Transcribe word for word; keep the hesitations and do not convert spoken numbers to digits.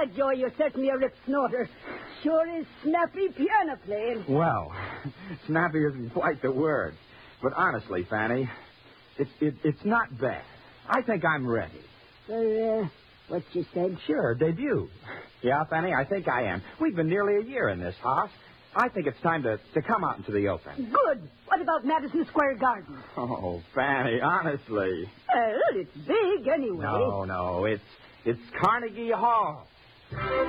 by Joe, you're certainly a rip snorter. Sure is snappy piano playing. Well, snappy isn't quite the word. But honestly, Fanny, it's it, it's not bad. I think I'm ready. Well, uh, what you said? Sure, debut. Yeah, Fanny, I think I am. We've been nearly a year in this house. I think it's time to, to come out into the open. Good. What about Madison Square Garden? Oh, Fanny, honestly. Well, it's big anyway. No, no, it's it's Carnegie Hall.